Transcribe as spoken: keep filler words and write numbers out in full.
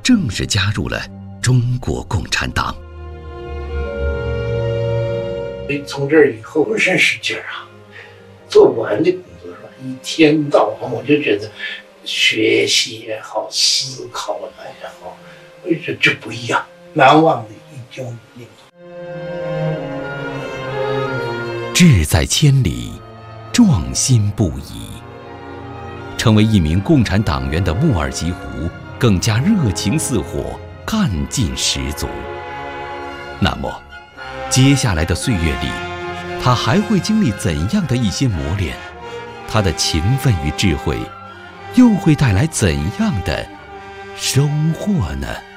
正式加入了中国共产党。 从这儿以后，我真使劲啊，做不完的工作是吧？一天到晚我就觉得学习也好，思考也好，我觉得这不一样，难忘的一种领悟。志在千里，壮心不已。成为一名共产党员的穆尔吉湖更加热情似火，干劲十足。那么接下来的岁月里，他还会经历怎样的一些磨练？他的勤奋与智慧又会带来怎样的收获呢？